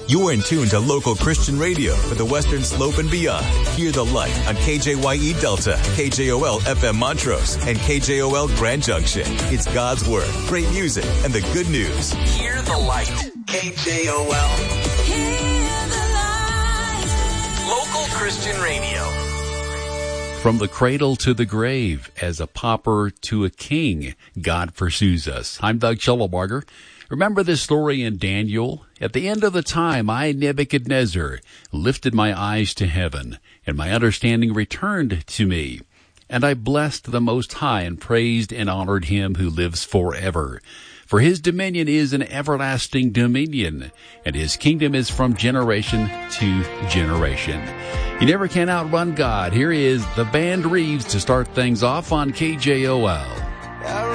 You're in tune to local Christian radio for the Western Slope and beyond. Hear the light on KJYE Delta, KJOL FM Montrose, and KJOL Grand Junction. It's God's Word, great music, and the good news. Hear the light. KJOL. Hear the light. Local Christian radio. From the cradle to the grave, as a pauper to a king, God pursues us. I'm Doug Schullebarger. Remember this story in Daniel? At the end of the time, I, Nebuchadnezzar, lifted my eyes to heaven, and my understanding returned to me. And I blessed the Most High and praised and honored him who lives forever. For his dominion is an everlasting dominion, and his kingdom is from generation to generation. You never can outrun God. Here is the Band Reeves to start things off on KJOL.